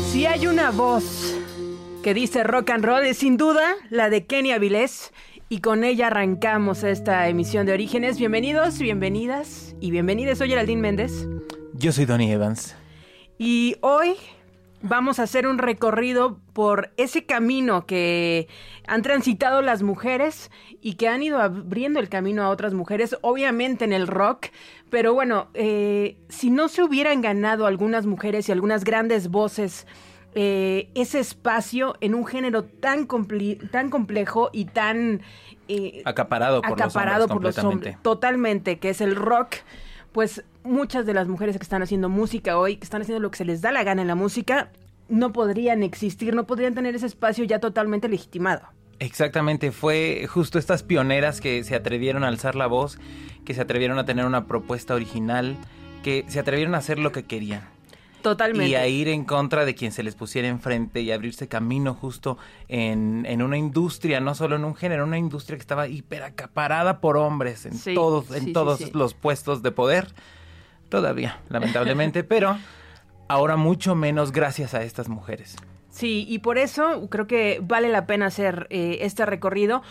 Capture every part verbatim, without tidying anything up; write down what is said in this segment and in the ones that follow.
Si hay una voz que dice rock and roll, es sin duda la de Kenny Avilés. Y con ella arrancamos esta emisión de Orígenes. Bienvenidos, bienvenidas y bienvenidas. Soy Geraldine Méndez. Yo soy Donny Evans. Y hoy vamos a hacer un recorrido por ese camino que han transitado las mujeres y que han ido abriendo el camino a otras mujeres, obviamente en el rock. Pero bueno, eh, si no se hubieran ganado algunas mujeres y algunas grandes voces Eh, ese espacio en un género tan, compli- tan complejo y tan eh, acaparado por acaparado los hombres, por los hombres, totalmente, que es el rock, pues muchas de las mujeres que están haciendo música hoy, que están haciendo lo que se les da la gana en la música, no podrían existir, no podrían tener ese espacio ya totalmente legitimado. Exactamente, fue justo estas pioneras que se atrevieron a alzar la voz, que se atrevieron a tener una propuesta original, que se atrevieron a hacer lo que querían. Totalmente. Y a ir en contra de quien se les pusiera enfrente y abrirse camino justo en, en una industria, no solo en un género, una industria que estaba hiper acaparada por hombres en sí, todos, en sí, todos sí, sí. los puestos de poder, todavía, lamentablemente, pero ahora mucho menos gracias a estas mujeres. Sí, y por eso creo que vale la pena hacer eh, este recorrido.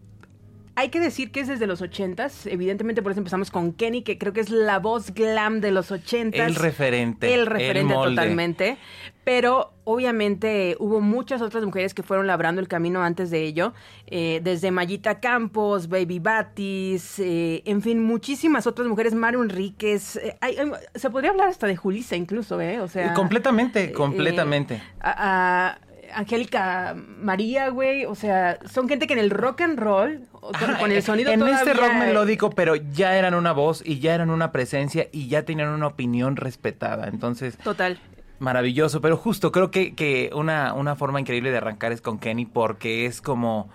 Hay que decir que es desde los ochentas, evidentemente por eso empezamos con Kenny, que creo que es la voz glam de los ochentas. El referente. El referente el molde. Totalmente. Pero obviamente hubo muchas otras mujeres que fueron labrando el camino antes de ello. Eh, desde Mayita Campos, Baby Batis, eh, en fin, muchísimas otras mujeres. Maru Enríquez. Eh, hay, hay, se podría hablar hasta de Julissa incluso, ¿eh? O sea. Completamente, eh, completamente. A, a Angélica María, güey, o sea, son gente que en el rock and roll, Ajá, con el sonido en todavía... este rock melódico, pero ya eran una voz y ya eran una presencia y ya tenían una opinión respetada, entonces... Total. Maravilloso, pero justo creo que, que una, una forma increíble de arrancar es con Kenny porque es como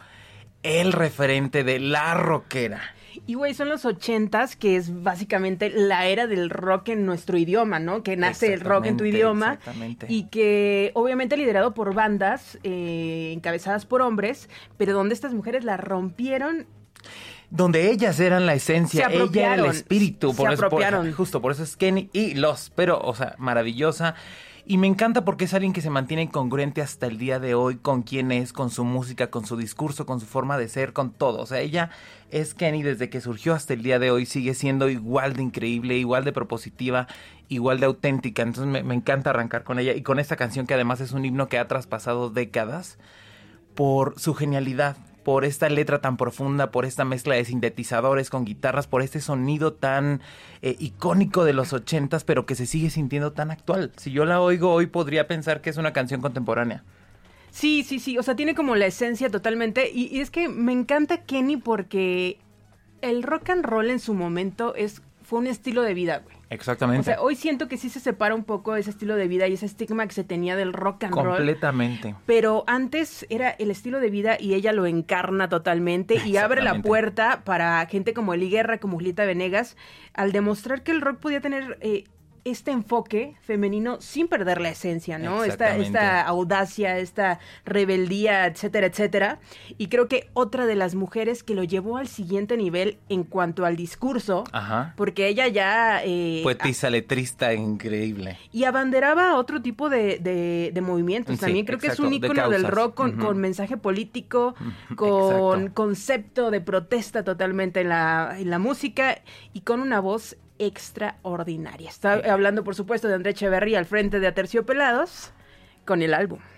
el referente de la rockera. Y güey, son los ochentas, que es básicamente la era del rock en nuestro idioma, ¿no? Que nace el rock en tu idioma. Exactamente. Y que obviamente liderado por bandas eh, encabezadas por hombres, pero donde estas mujeres la rompieron. Donde ellas eran la esencia, ella era el espíritu. Se por eso, apropiaron. Por, justo por eso es Kenny y los, pero, o sea, maravillosa. Y me encanta porque es alguien que se mantiene congruente hasta el día de hoy con quién es, con su música, con su discurso, con su forma de ser, con todo. O sea, ella es Kenny desde que surgió hasta el día de hoy, sigue siendo igual de increíble, igual de propositiva, igual de auténtica. Entonces me, me encanta arrancar con ella y con esta canción que además es un himno que ha traspasado décadas por su genialidad, por esta letra tan profunda, por esta mezcla de sintetizadores con guitarras, por este sonido tan eh, icónico de los ochentas, pero que se sigue sintiendo tan actual. Si yo la oigo hoy, podría pensar que es una canción contemporánea. Sí, sí, sí, o sea, tiene como la esencia totalmente, y, y es que me encanta Kenny porque el rock and roll en su momento es fue un estilo de vida, güey. Exactamente. O sea, hoy siento que sí se separa un poco ese estilo de vida y ese estigma que se tenía del rock and roll. Completamente. Pero antes era el estilo de vida y ella lo encarna totalmente y abre la puerta para gente como Eli Guerra, como Julieta Venegas, al demostrar que el rock podía tener eh, este enfoque femenino sin perder la esencia, ¿no? Esta, esta audacia, esta rebeldía, etcétera, etcétera. Y creo que otra de las mujeres que lo llevó al siguiente nivel en cuanto al discurso, Ajá. porque ella ya... Eh, Poetisa, letrista, increíble. Y abanderaba otro tipo de, de, de movimientos. Sí, también creo exacto, que es un ícono del rock con, uh-huh. con mensaje político, uh-huh. con exacto. concepto de protesta totalmente en la, en la música y con una voz extraordinaria. Está hablando, por supuesto, de Andrea Echeverría al frente de Aterciopelados con el álbum.